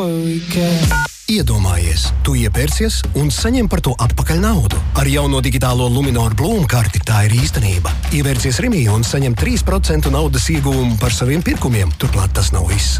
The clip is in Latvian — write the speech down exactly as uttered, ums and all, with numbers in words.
Iedomājies, tu iepērcies un saņem par to atpakaļ naudu. Ar jauno digitālo Luminor Bloom karti tā ir īstenība. Ievērcies Rimī un saņem trīs procentu naudas ieguvumu par saviem pirkumiem. Turklāt tas nav viss.